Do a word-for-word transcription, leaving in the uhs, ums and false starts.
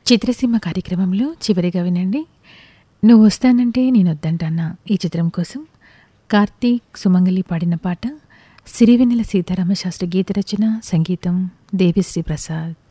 చిత్రసీమ కార్యక్రమంలో చివరిగా వినండి. నువ్వు వస్తానంటే నేనొద్దంటానా ఈ చిత్రం కోసం కార్తీక్, సుమంగళి పాడిన పాట. సిరివెన్నెల సీతారామశాస్త్రి గీత రచన, సంగీతం దేవిశ్రీ ప్రసాద్.